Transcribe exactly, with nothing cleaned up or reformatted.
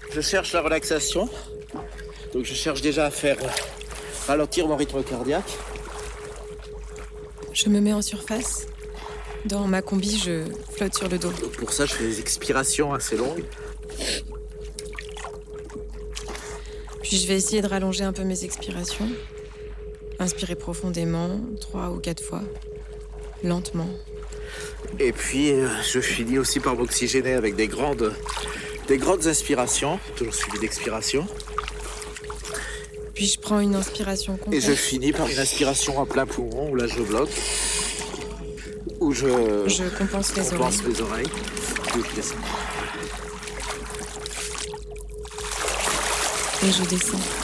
Je cherche la relaxation. Donc je cherche déjà à faire ralentir mon rythme cardiaque. Je me mets en surface. Dans ma combi, je flotte sur le dos. Donc pour ça, je fais des expirations assez longues. Puis je vais essayer de rallonger un peu mes expirations. Inspirer profondément, trois ou quatre fois. Lentement. Et puis, euh, je finis aussi par m'oxygéner avec des grandes, des grandes inspirations, toujours suivies d'expirations. Puis je prends une inspiration complète. Et je finis par une inspiration à plein poumon, où là je bloque, où je, je compense les compense oreilles. les oreilles. Puis je descends. Et je descends.